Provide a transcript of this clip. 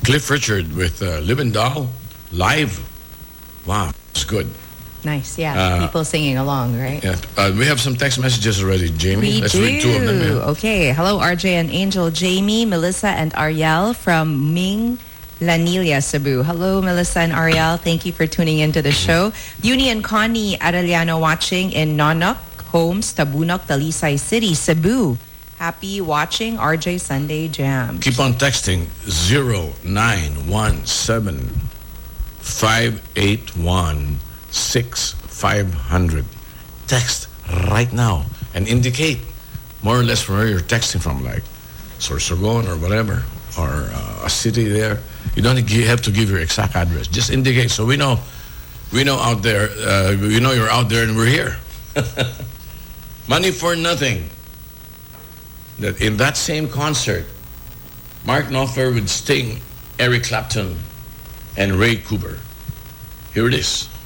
Cliff Richard with Livendal live. Wow, it's good. Nice, yeah. People singing along, right? Yeah. We have some text messages already, Jamie. Let's read two of them. Yeah. Okay. Hello, RJ and Angel. Jamie, Melissa, and Ariel from Ming Lanilla, Cebu. Hello, Melissa and Ariel. Thank you for tuning into the show. Uni and Connie Arellano watching in Nonok Homes, Tabunok, Talisay City, Cebu. Happy watching RJ Sunday Jam. Keep on texting 0917 581 6500. Text right now and indicate more or less where you're texting from, like Sorsogon or whatever, or a city there. You don't have to give your exact address. Just indicate so we know out there. We know you're out there and we're here. Money for Nothing. That in that same concert, Mark Knopfler with Sting, Eric Clapton, and Ray Cooper. Here it is.